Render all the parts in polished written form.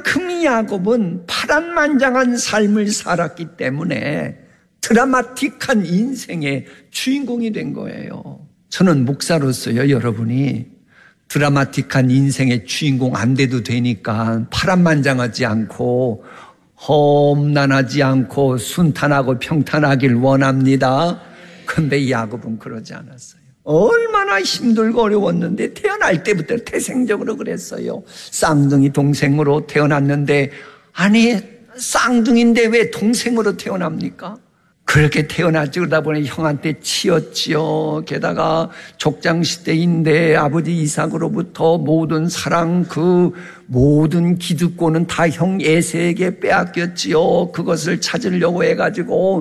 그만큼 야곱은 파란만장한 삶을 살았기 때문에 드라마틱한 인생의 주인공이 된 거예요. 저는 목사로서요, 여러분이 드라마틱한 인생의 주인공 안 돼도 되니까 파란만장하지 않고 험난하지 않고 순탄하고 평탄하길 원합니다. 그런데 야곱은 그러지 않았어요. 얼마나 힘들고 어려웠는데 태어날 때부터 태생적으로 그랬어요. 쌍둥이 동생으로 태어났는데, 아니 쌍둥이인데 왜 동생으로 태어납니까? 그렇게 태어났지. 그러다 보니 형한테 치였지요. 게다가 족장시대인데 아버지 이삭으로부터 모든 사랑, 그 모든 기득권은 다 형 에세에게 빼앗겼지요. 그것을 찾으려고 해가지고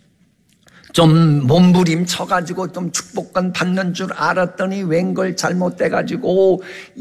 좀 몸부림쳐가지고 좀 축복권 받는 줄 알았더니 웬걸 잘못돼가지고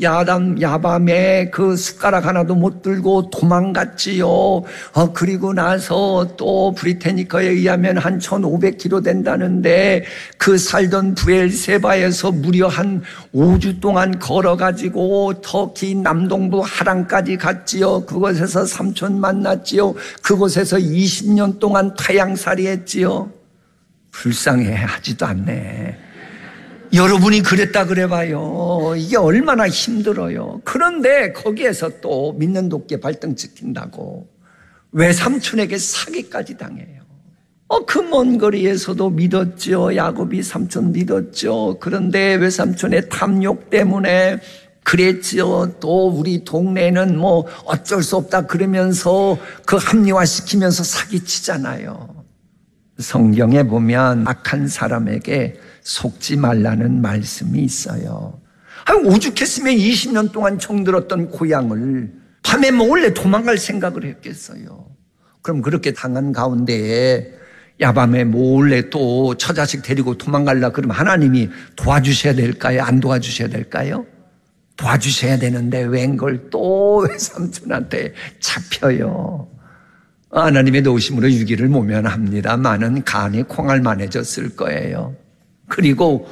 야밤에 그 숟가락 하나도 못 들고 도망갔지요. 그리고 나서 또 브리테니커에 의하면 한 1500km 된다는데 그 살던 브엘세바에서 무려 한 5주 동안 걸어가지고 터키 남동부 하란까지 갔지요. 그곳에서 삼촌 만났지요. 그곳에서 20년 동안 타향살이 했지요. 불쌍해 하지도 않네. 여러분이 그랬다 그래봐요. 이게 얼마나 힘들어요. 그런데 거기에서 또 믿는 도끼에 발등찍힌다고 외삼촌에게 사기까지 당해요. 그 먼 거리에서도 믿었죠. 야곱이 삼촌 믿었죠. 그런데 외삼촌의 탐욕 때문에 그랬죠. 또 우리 동네는 뭐 어쩔 수 없다 그러면서 그 합리화시키면서 사기치잖아요. 성경에 보면 악한 사람에게 속지 말라는 말씀이 있어요. 오죽했으면 20년 동안 정들었던 고향을 밤에 몰래 도망갈 생각을 했겠어요. 그럼 그렇게 당한 가운데에 야밤에 몰래 또 처자식 데리고 도망가려 그러면 하나님이 도와주셔야 될까요? 안 도와주셔야 될까요? 도와주셔야 되는데 웬걸 또 외삼촌한테 잡혀요. 하나님의 도우심으로 유기를 모면합니다. 많은 간이 콩알만해졌을 거예요. 그리고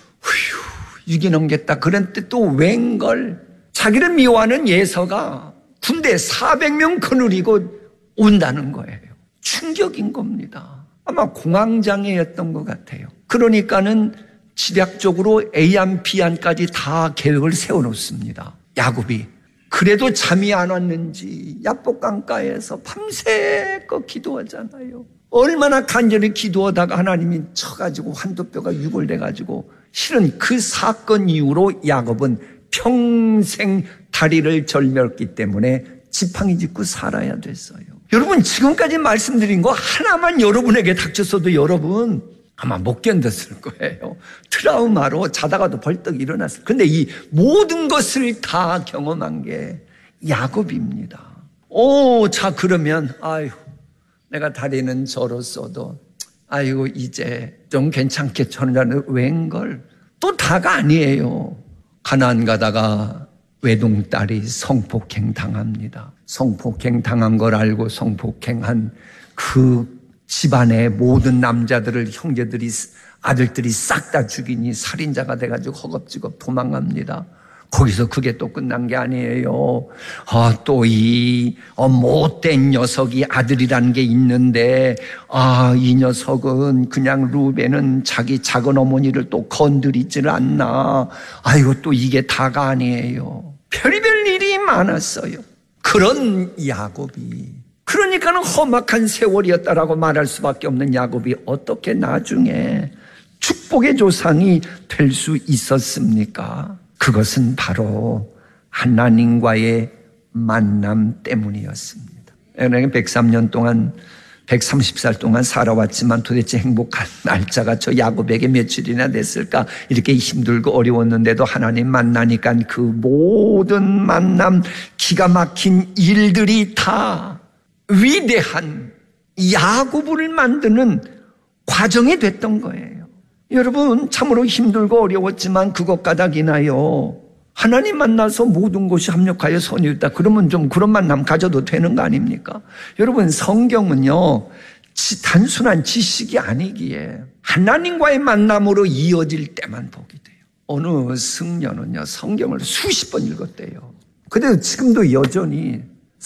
유기 넘겼다. 그런데 또 웬걸 자기를 미워하는 예서가 군대 400명 거느리고 온다는 거예요. 충격인 겁니다. 아마 공황장애였던 것 같아요. 그러니까는 집약적으로 A안 B안까지 다 계획을 세워놓습니다. 야곱이. 그래도 잠이 안 왔는지 야복강가에서 밤새껏 기도하잖아요. 얼마나 간절히 기도하다가 하나님이 쳐가지고 환도뼈가 유골돼가지고 실은 그 사건 이후로 야곱은 평생 다리를 절멸했기 때문에 지팡이 짚고 살아야 됐어요. 여러분 지금까지 말씀드린 거 하나만 여러분에게 닥쳤어도 여러분 아마 못 견뎠을 거예요. 트라우마로 자다가도 벌떡 일어났어요. 그런데 이 모든 것을 다 경험한 게 야곱입니다. 자 그러면 내가 다리는 저로써도 이제 좀 괜찮겠죠. 웬걸 또 다가 아니에요. 가나안 가다가 외동딸이 성폭행 당합니다. 성폭행 당한 걸 알고 성폭행한 그 집안의 모든 남자들을 형제들이 아들들이 싹 다 죽이니 살인자가 돼가지고 허겁지겁 도망갑니다. 거기서 그게 또 끝난 게 아니에요. 또 이 못된 녀석이 아들이라는 게 있는데 이 녀석은 그냥 루벤은 자기 작은 어머니를 또 건드리지를 않나. 또 이게 다가 아니에요. 별의별 일이 많았어요. 그런 야곱이 그러니까는 험악한 세월이었다라고 말할 수밖에 없는 야곱이 어떻게 나중에 축복의 조상이 될 수 있었습니까? 그것은 바로 하나님과의 만남 때문이었습니다. 103년 동안 130살 동안 살아왔지만 도대체 행복한 날짜가 저 야곱에게 며칠이나 됐을까? 이렇게 힘들고 어려웠는데도 하나님 만나니까 그 모든 만남 기가 막힌 일들이 다 위대한 야곱을 만드는 과정이 됐던 거예요. 여러분 참으로 힘들고 어려웠지만 그것 가닥이나요. 하나님 만나서 모든 것이 합력하여 선이 있다. 그러면 좀 그런 만남 가져도 되는 거 아닙니까? 여러분 성경은요 단순한 지식이 아니기에 하나님과의 만남으로 이어질 때만 보게 돼요. 어느 승려는요 성경을 수십 번 읽었대요. 근데 지금도 여전히